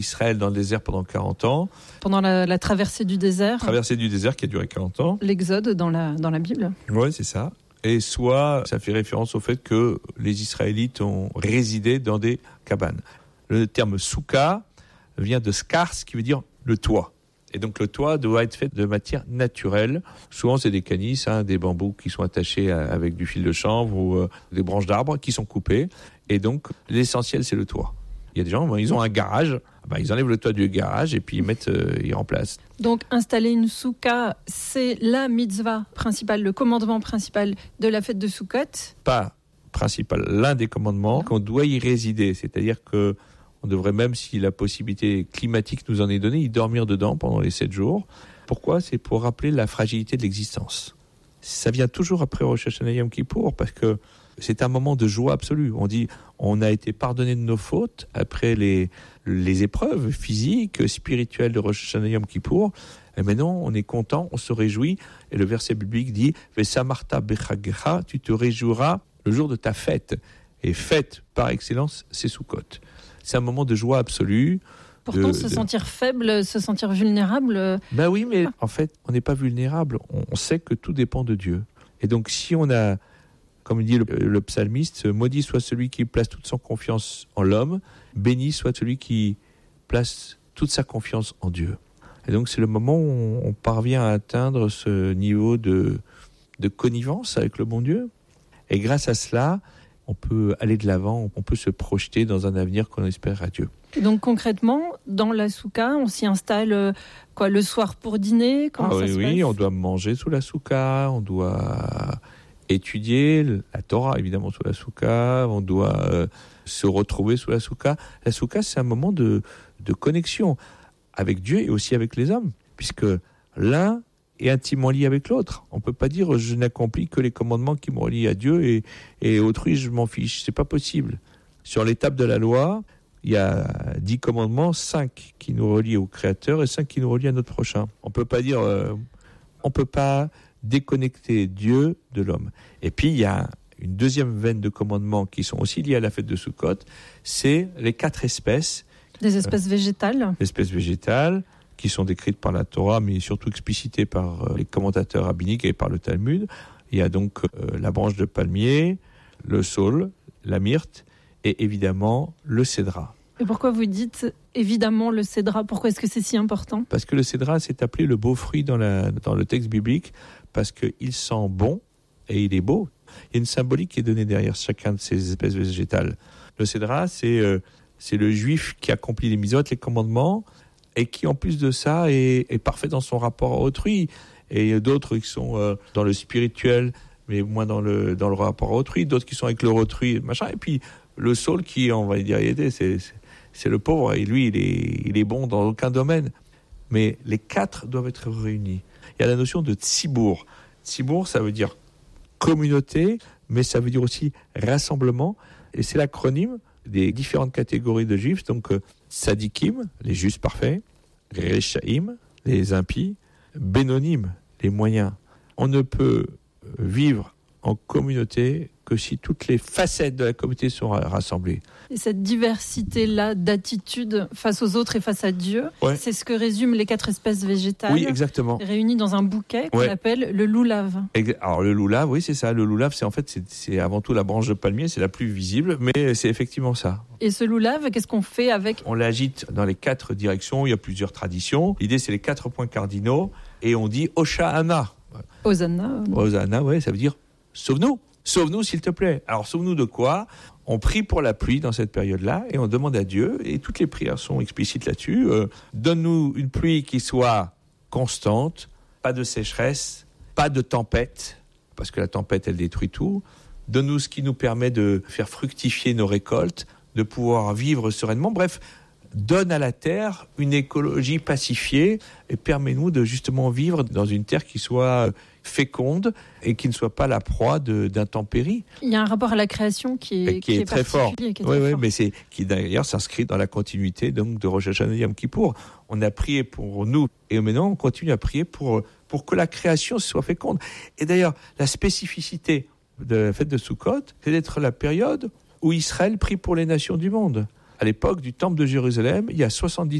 Israël dans le désert pendant 40 ans. Pendant la traversée du désert. Traversée du désert qui a duré 40 ans. L'exode dans la Bible. Oui, c'est ça. Et soit ça fait référence au fait que les Israélites ont résidé dans des cabanes. Le terme souka vient de skars, qui veut dire le toit. Et donc le toit doit être fait de matière naturelle. Souvent c'est des canisses, des bambous qui sont attachés avec du fil de chanvre ou des branches d'arbres qui sont coupées. Et donc l'essentiel c'est le toit. Il y a des gens, ils ont un garage, ils enlèvent le toit du garage et puis ils remplacent. Donc installer une souka, c'est la mitzvah principale, le commandement principal de la fête de Sukkot. Pas principal, l'un des commandements, qu'on doit y résider. C'est-à-dire que on devrait, même si la possibilité climatique nous en est donnée, y dormir dedans pendant les 7 jours. Pourquoi ? C'est pour rappeler la fragilité de l'existence. Ça vient toujours après Rosh Hashanah Yom Kippour, parce que c'est un moment de joie absolue. On dit, on a été pardonné de nos fautes après les épreuves physiques, spirituelles de Rosh Hashanah Yom Kippour. Et maintenant, on est content, on se réjouit. Et le verset biblique dit, Vesamarta bechagecha, tu te réjouiras le jour de ta fête. Et fête par excellence, c'est Sukkot. C'est un moment de joie absolue. Pourtant, sentir faible, se sentir vulnérable... Oui, mais en fait, on n'est pas vulnérable. On sait que tout dépend de Dieu. Et donc, si on a, comme dit le psalmiste, maudit soit celui qui place toute son confiance en l'homme, béni soit celui qui place toute sa confiance en Dieu. Et donc, c'est le moment où on parvient à atteindre ce niveau de connivence avec le bon Dieu. Et grâce à cela, on peut aller de l'avant, on peut se projeter dans un avenir qu'on espère à Dieu. Et donc concrètement, dans la souka, on s'y installe le soir pour dîner? Oui, on doit manger sous la souka, on doit étudier la Torah évidemment sous la souka, on doit se retrouver sous la souka. La souka, c'est un moment de connexion avec Dieu et aussi avec les hommes, puisque l'un est intimement lié avec l'autre. On ne peut pas dire je n'accomplis que les commandements qui me relient à Dieu et autrui je m'en fiche. C'est pas possible. Sur l'étape de la loi, il y a 10 commandements, 5 qui nous relient au Créateur et 5 qui nous relient à notre prochain. On peut pas dire, on peut pas déconnecter Dieu de l'homme. Et puis il y a une deuxième veine de commandements qui sont aussi liés à la fête de Sukkot, c'est les 4 espèces. Des espèces végétales. Espèces végétales, qui sont décrites par la Torah, mais surtout explicitées par les commentateurs rabbiniques et par le Talmud. Il y a donc la branche de palmier, le saule, la myrte et évidemment le cédra. Et pourquoi vous dites évidemment le cédra ? Pourquoi est-ce que c'est si important ? Parce que le cédra, c'est appelé le beau fruit dans le texte biblique, parce qu'il sent bon et il est beau. Il y a une symbolique qui est donnée derrière chacun de ces espèces végétales. Le cédra, c'est le juif qui accomplit les mitzvot, les commandements, et qui en plus de ça est parfait dans son rapport à autrui. Et d'autres qui sont dans le spirituel, mais moins dans le rapport à autrui, d'autres qui sont avec leur autrui, machin. Et puis le saule qui, on va dire, c'est le pauvre, et lui il est bon dans aucun domaine. Mais les 4 doivent être réunis. Il y a la notion de tzibour. Tzibour, ça veut dire communauté, mais ça veut dire aussi rassemblement. Et c'est l'acronyme des différentes catégories de juifs, donc Tzadikim, les justes parfaits, Rechaim, les impies, Bénonim, les moyens. On ne peut vivre en communauté que si toutes les facettes de la communauté sont rassemblées. Et cette diversité-là d'attitude face aux autres et face à Dieu, c'est ce que résument les 4 espèces végétales. Oui, exactement. Réunies dans un bouquet qu'on appelle le loulav. Alors le loulav, oui, c'est ça. Le loulav, c'est avant tout la branche de palmier, c'est la plus visible, mais c'est effectivement ça. Et ce loulav, qu'est-ce qu'on fait avec ? On l'agite dans les 4 directions, il y a plusieurs traditions. L'idée, c'est les 4 points cardinaux, et on dit Hosha'ana. Hosanna. Hosanna, oui, ça veut dire sauve-nous. Sauve-nous, s'il te plaît. Alors, sauve-nous de quoi ? On prie pour la pluie dans cette période-là et on demande à Dieu, et toutes les prières sont explicites là-dessus, donne-nous une pluie qui soit constante, pas de sécheresse, pas de tempête, parce que la tempête, elle détruit tout. Donne-nous ce qui nous permet de faire fructifier nos récoltes, de pouvoir vivre sereinement. Bref, donne à la terre une écologie pacifiée et permets-nous de justement vivre dans une terre qui soit féconde et qui ne soit pas la proie d'intempéries. Il y a un rapport à la création qui est très fort. Oui, mais qui d'ailleurs s'inscrit dans la continuité donc de Rosh Hashanah Yom Kippour. On a prié pour nous et maintenant on continue à prier pour que la création soit féconde. Et d'ailleurs, la spécificité de la fête de Sukkot, c'est d'être la période où Israël prie pour les nations du monde. à l'époque du temple de Jérusalem, il y a 70